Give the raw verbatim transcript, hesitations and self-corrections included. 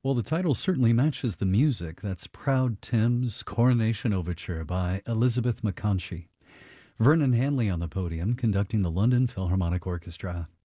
Well, the title certainly matches the music. That's Proud Tim's Coronation Overture by Elizabeth McConchie. Vernon Hanley on the podium conducting the London Philharmonic Orchestra.